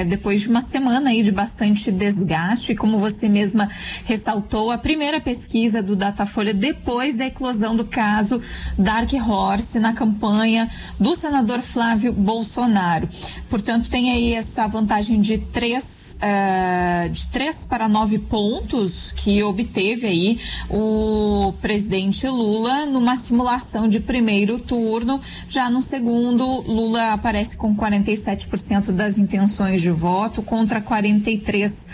depois de uma semana aí de bastante desgaste, como você mesma ressaltou, a primeira pesquisa do Datafolha depois da eclosão do caso Dark Horse na campanha do senador Flávio Bolsonaro. Portanto, tem aí essa vantagem de 3 para 9 pontos que obteve aí o presidente Lula numa simulação de primeiro turno. Já no segundo, Lula aparece com 47% das intenções de voto contra 43%.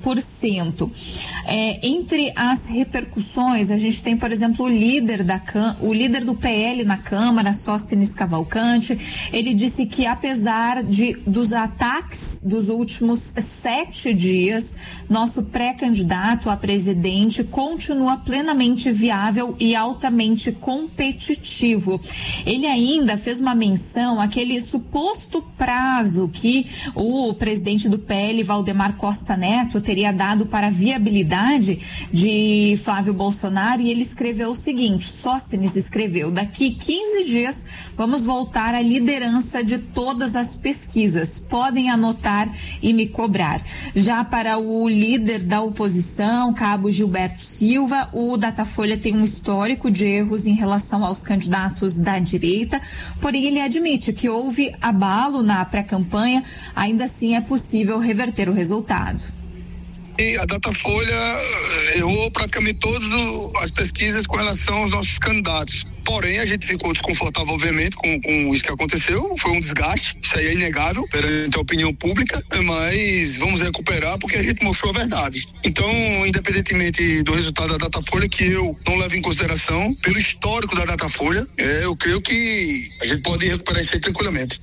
Entre as repercussões, a gente tem, por exemplo, o líder do PL na Câmara, Sóstenes Cavalcante. Ele disse que, apesar dos ataques dos últimos 7 dias, nosso pré-candidato a presidente continua plenamente viável e altamente competitivo. Ele ainda fez uma menção àquele suposto prazo que o presidente do PL, Valdemar Costa Neto, teria dado para a viabilidade de Flávio Bolsonaro, e ele escreveu o seguinte, Sóstenes escreveu: daqui 15 dias vamos voltar à liderança de todas as pesquisas, podem anotar e me cobrar. Já para o líder da oposição, Cabo Gilberto Silva, o Datafolha tem um histórico de erros em relação aos candidatos da direita, porém ele admite que houve abalo na pré-campanha, ainda assim é possível reverter o resultado. E a Datafolha errou praticamente todas as pesquisas com relação aos nossos candidatos. Porém, a gente ficou desconfortável, obviamente, com isso que aconteceu. Foi um desgaste, isso aí é inegável perante a opinião pública, mas vamos recuperar porque a gente mostrou a verdade. Então, independentemente do resultado da Datafolha, que eu não levo em consideração, pelo histórico da Datafolha, eu creio que a gente pode recuperar isso aí tranquilamente.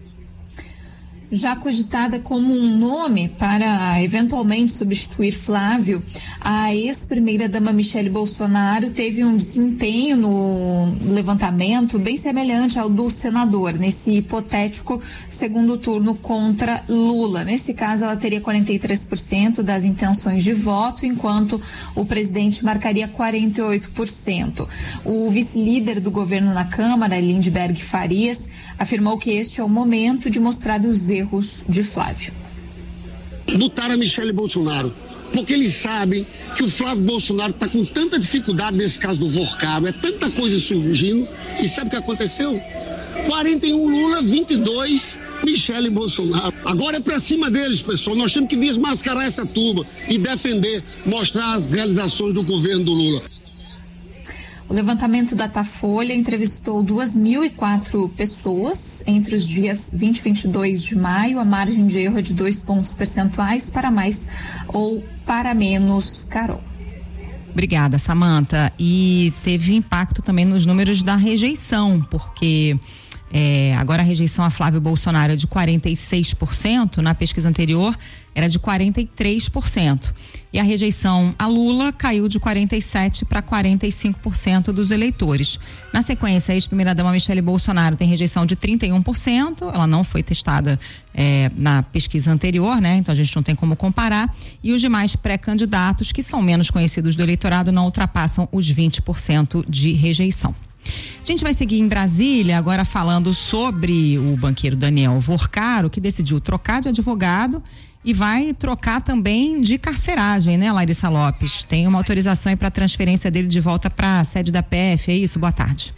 Já cogitada como um nome para eventualmente substituir Flávio, a ex-primeira-dama Michele Bolsonaro teve um desempenho no levantamento bem semelhante ao do senador, nesse hipotético segundo turno contra Lula. Nesse caso, ela teria 43% das intenções de voto, enquanto o presidente marcaria 48%. O vice-líder do governo na Câmara, Lindbergh Farias, afirmou que este é o momento de mostrar os erros de Flávio. Botaram a Michele Bolsonaro, porque eles sabem que o Flávio Bolsonaro está com tanta dificuldade nesse caso do Vorcaro, é tanta coisa surgindo, e sabe o que aconteceu? 41 Lula, 22 Michele Bolsonaro. Agora é pra cima deles, pessoal, nós temos que desmascarar essa turma e defender, mostrar as realizações do governo do Lula. O levantamento Datafolha entrevistou 2.004 pessoas entre os dias 20 e 22 de maio. A margem de erro é de 2 pontos percentuais para mais ou para menos. Carol. Obrigada, Samantha. E teve impacto também nos números da rejeição, porque agora a rejeição a Flávio Bolsonaro é de 46%, na pesquisa anterior era de 43%. E a rejeição a Lula caiu de 47% para 45% dos eleitores. Na sequência, a ex-primeira-dama Michele Bolsonaro tem rejeição de 31%, ela não foi testada na pesquisa anterior, né? Então a gente não tem como comparar. E os demais pré-candidatos, que são menos conhecidos do eleitorado, não ultrapassam os 20% de rejeição. A gente vai seguir em Brasília, agora falando sobre o banqueiro Daniel Vorcaro, que decidiu trocar de advogado e vai trocar também de carceragem, né, Larissa Lopes? Tem uma autorização aí para transferência dele de volta para a sede da PF, é isso? Boa tarde.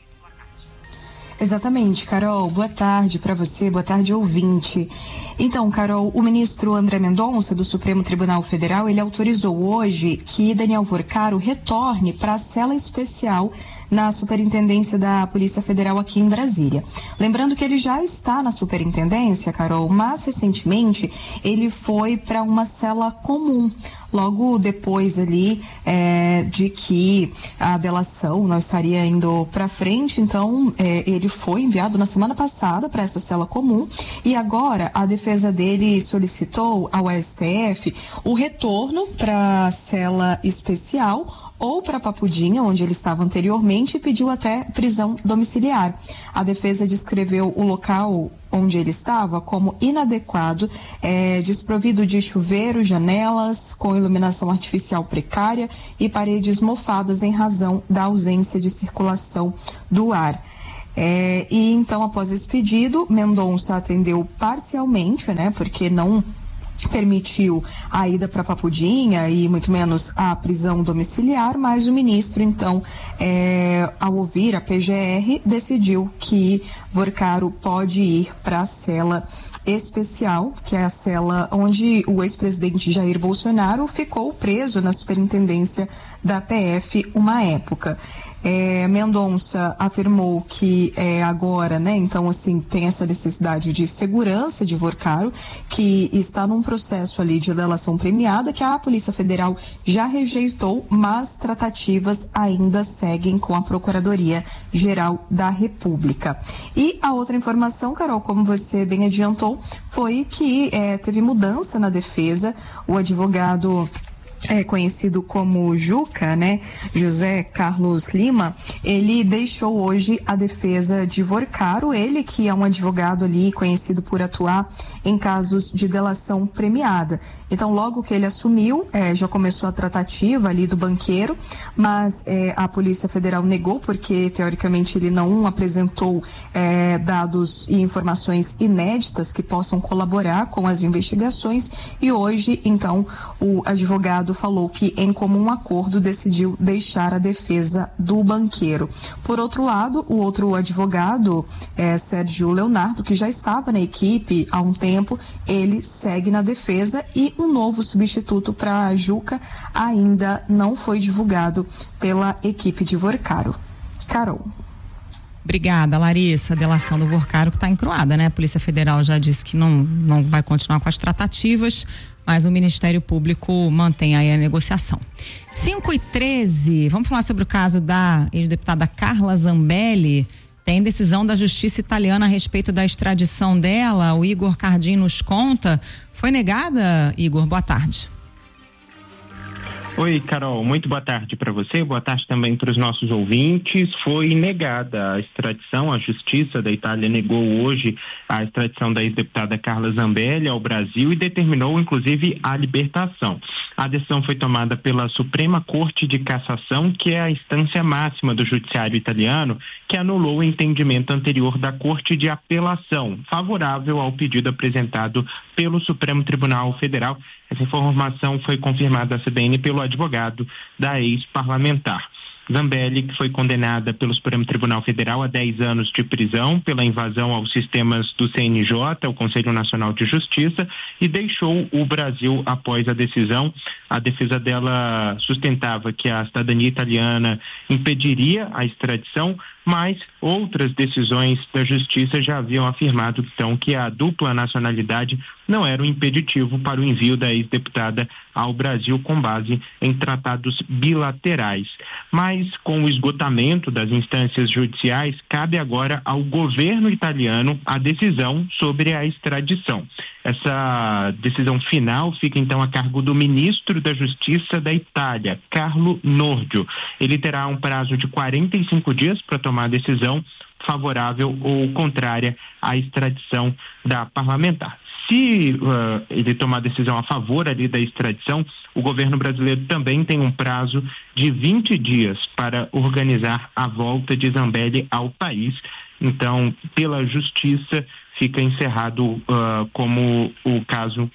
Exatamente, Carol. Boa tarde para você, boa tarde, ouvinte. Então, Carol, o ministro André Mendonça, do Supremo Tribunal Federal, ele autorizou hoje que Daniel Vorcaro retorne para a cela especial na Superintendência da Polícia Federal aqui em Brasília. Lembrando que ele já está na Superintendência, Carol, mas recentemente ele foi para uma cela comum, logo depois ali de que a delação não estaria indo para frente. Então ele foi enviado na semana passada para essa cela comum e agora a defesa dele solicitou ao STF o retorno para a cela especial ou para Papudinha, onde ele estava anteriormente, e pediu até prisão domiciliar. A defesa descreveu o local onde ele estava como inadequado, desprovido de chuveiro, janelas, com iluminação artificial precária e paredes mofadas em razão da ausência de circulação do ar. E então, após esse pedido, Mendonça atendeu parcialmente, né, porque não permitiu a ida para Papudinha e muito menos a prisão domiciliar, mas o ministro, então, ao ouvir a PGR, decidiu que Vorcaro pode ir para a cela especial, que é a cela onde o ex-presidente Jair Bolsonaro ficou preso na superintendência da PF uma época. Mendonça afirmou que agora, né, então assim, tem essa necessidade de segurança de Vorcaro, que está num processo ali de delação premiada que a Polícia Federal já rejeitou, mas tratativas ainda seguem com a Procuradoria-Geral da República. E a outra informação, Carol, como você bem adiantou, foi que teve mudança na defesa. O advogado conhecido como Juca, né, José Carlos Lima, ele deixou hoje a defesa de Vorcaro, ele que é um advogado ali conhecido por atuar em casos de delação premiada. Então, logo que ele assumiu, já começou a tratativa ali do banqueiro, mas a Polícia Federal negou, porque teoricamente ele não apresentou dados e informações inéditas que possam colaborar com as investigações, e hoje, então, o advogado falou que, em comum acordo, decidiu deixar a defesa do banqueiro. Por outro lado, o outro advogado, Sérgio Leonardo, que já estava na equipe há um tempo, ele segue na defesa, e um novo substituto para Juca ainda não foi divulgado pela equipe de Vorcaro. Carol. Obrigada, Larissa. A delação do Vorcaro que está encruada, né? A Polícia Federal já disse que não vai continuar com as tratativas, mas o Ministério Público mantém aí a negociação. 5h13, vamos falar sobre o caso da ex-deputada Carla Zambelli. Tem decisão da Justiça Italiana a respeito da extradição dela. O Igor Cardim nos conta. Foi negada, Igor? Boa tarde. Oi, Carol, muito boa tarde para você, boa tarde também para os nossos ouvintes. Foi negada a extradição, a Justiça da Itália negou hoje a extradição da ex-deputada Carla Zambelli ao Brasil e determinou, inclusive, a libertação. A decisão foi tomada pela Suprema Corte de Cassação, que é a instância máxima do judiciário italiano, que anulou o entendimento anterior da Corte de Apelação, favorável ao pedido apresentado pelo Supremo Tribunal Federal. Essa informação foi confirmada à CBN pelo advogado da ex-parlamentar. Zambelli, que foi condenada pelo Supremo Tribunal Federal a 10 anos de prisão pela invasão aos sistemas do CNJ, o Conselho Nacional de Justiça, e deixou o Brasil após a decisão. A defesa dela sustentava que a cidadania italiana impediria a extradição, mas outras decisões da Justiça já haviam afirmado, então, que a dupla nacionalidade não era um impeditivo para o envio da ex-deputada ao Brasil com base em tratados bilaterais. Mas, com o esgotamento das instâncias judiciais, cabe agora ao governo italiano a decisão sobre a extradição. Essa decisão final fica, então, a cargo do ministro da Justiça da Itália, Carlo Nordio. Ele terá um prazo de 45 dias para tomar a decisão favorável ou contrária à extradição da parlamentar. Se ele tomar a decisão a favor ali da extradição, o governo brasileiro também tem um prazo de 20 dias para organizar a volta de Zambelli ao país. Então, pela justiça, fica encerrado como o caso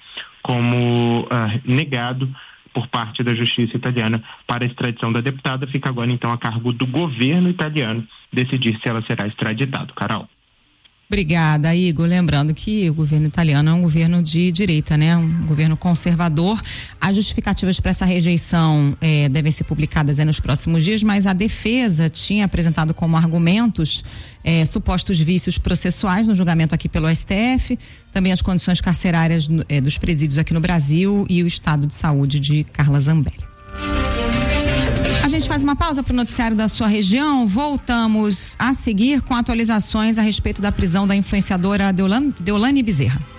negado por parte da justiça italiana para a extradição da deputada. Fica agora, então, a cargo do governo italiano decidir se ela será extraditada. Carol. Obrigada, Igor. Lembrando que o governo italiano é um governo de direita, né? Um governo conservador. As justificativas para essa rejeição devem ser publicadas nos próximos dias, mas a defesa tinha apresentado como argumentos supostos vícios processuais no julgamento aqui pelo STF, também as condições carcerárias dos presídios aqui no Brasil e o estado de saúde de Carla Zambelli. A gente faz uma pausa para o noticiário da sua região. Voltamos a seguir com atualizações a respeito da prisão da influenciadora Deolane Bezerra.